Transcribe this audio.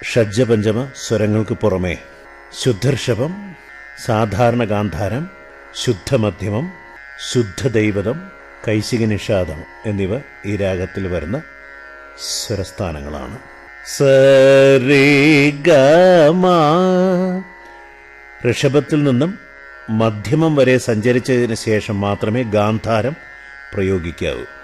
ഷഡ്ജപഞ്ചമ സ്വരങ്ങൾക്ക് പുറമേ ശുദ്ധർഷഭം, സാധാരണ ഗാന്ധാരം, ശുദ്ധമധ്യമം, ശുദ്ധദൈവതം, കൈശിക നിഷാദം എന്നിവ ഈ രാഗത്തിൽ വരുന്ന സ്വരസ്ഥാനങ്ങളാണ്. സരി ഗമ. ഋഷഭത്തിൽ നിന്നും മധ്യമം വരെ സഞ്ചരിച്ചതിന് ശേഷം മാത്രമേ ഗാന്ധാരം പ്രയോഗിക്കാവൂ.